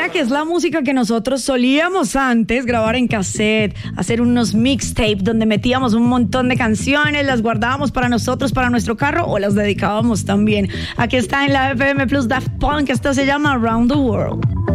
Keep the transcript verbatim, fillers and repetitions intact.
esta que es la música que nosotros solíamos antes grabar en cassette, hacer unos mixtapes donde metíamos un montón de canciones, las guardábamos para nosotros, para nuestro carro o las dedicábamos también. Aquí está en la F M Plus Daft Punk, esta se llama Around the World.